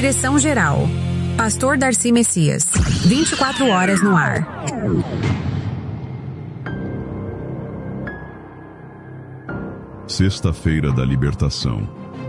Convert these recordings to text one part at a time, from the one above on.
Direção-geral: Pastor Darcy Messias. 24 horas no ar. Sexta-feira da Libertação.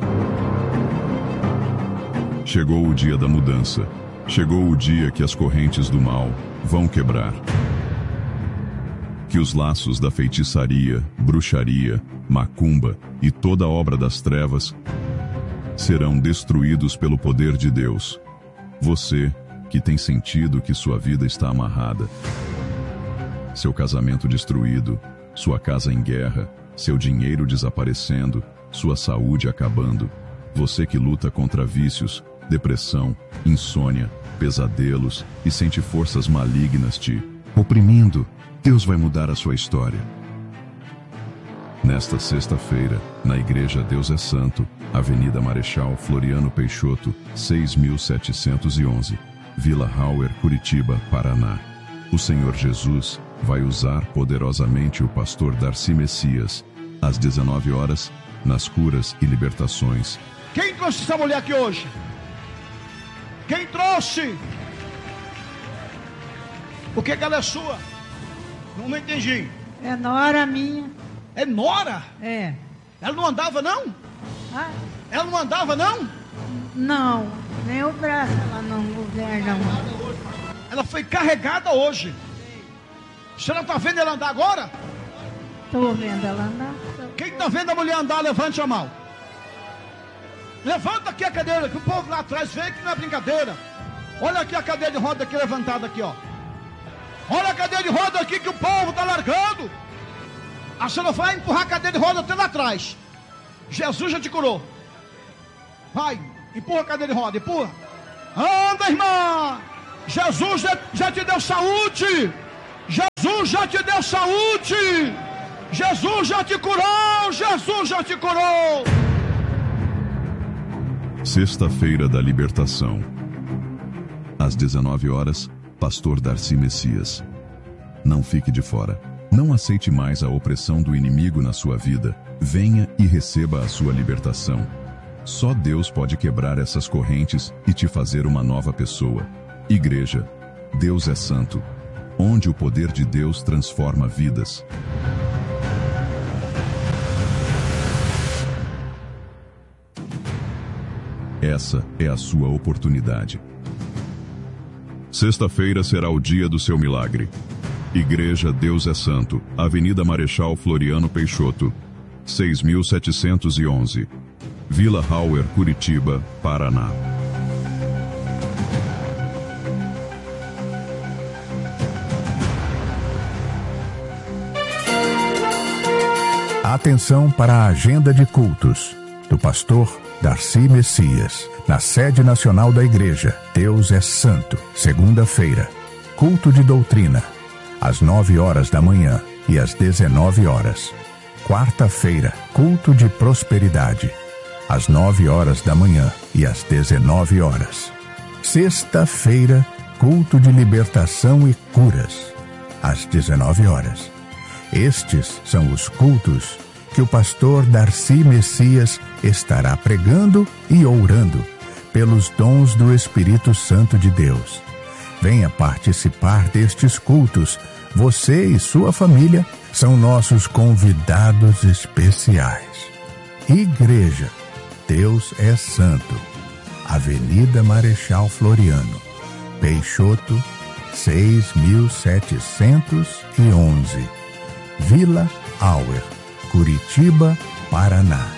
Chegou o dia da mudança. Chegou o dia que as correntes do mal vão quebrar. Que os laços da feitiçaria, bruxaria, macumba e toda obra das trevas serão destruídos pelo poder de Deus. Você, que tem sentido que sua vida está amarrada, seu casamento destruído, sua casa em guerra, seu dinheiro desaparecendo, sua saúde acabando. Você que luta contra vícios, depressão, insônia, pesadelos e sente forças malignas te oprimindo. Deus vai mudar a sua história. Nesta sexta-feira, na Igreja Deus é Santo, Avenida Marechal Floriano Peixoto, 6711, Vila Hauer, Curitiba, Paraná. O Senhor Jesus vai usar poderosamente o pastor Darcy Messias, às 19 horas, nas curas e libertações. Quem trouxe essa mulher aqui hoje? Quem trouxe? Por que ela é sua? Não entendi. É nora minha. É nora? É. Ela não andava, não? Ah, Ela não andava, não? não, nem o braço ela não governa. Ela foi carregada hoje. A senhora está vendo ela andar agora? Estou vendo ela andar. Quem está vendo a mulher andar, levante a mão. Levanta aqui a cadeira, que o povo lá atrás vê que não é brincadeira. Olha aqui a cadeira de roda aqui levantada aqui, ó. Olha a cadeira de roda aqui que o povo está largando. A senhora vai empurrar a cadeira de roda até lá atrás. Jesus já te curou. Vai, empurra a cadeira de roda, empurra. Anda, irmã. Jesus já te deu saúde. Jesus já te deu saúde. Jesus já te curou. Jesus já te curou. Sexta-feira da Libertação. Às 19 horas, Pastor Darcy Messias. Não fique de fora. Não aceite mais a opressão do inimigo na sua vida. Venha e receba a sua libertação. Só Deus pode quebrar essas correntes e te fazer uma nova pessoa. Igreja, Deus é Santo, onde o poder de Deus transforma vidas. Essa é a sua oportunidade. Sexta-feira será o dia do seu milagre. Igreja Deus é Santo, Avenida Marechal Floriano Peixoto, 6711, Vila Hauer, Curitiba, Paraná. Atenção para a agenda de cultos do pastor Darcy Messias, na sede nacional da Igreja Deus é Santo. Segunda-feira, culto de doutrina, às 9 horas da manhã e às 19 horas. Quarta-feira, culto de prosperidade, às 9 horas da manhã e às 19 horas. Sexta-feira, culto de libertação e curas, às 19 horas. Estes são os cultos que o pastor Darcy Messias estará pregando e orando pelos dons do Espírito Santo de Deus. Venha participar destes cultos. Você e sua família são nossos convidados especiais. Igreja Deus é Santo, Avenida Marechal Floriano Peixoto, 6711, Vila Hauer, Curitiba, Paraná.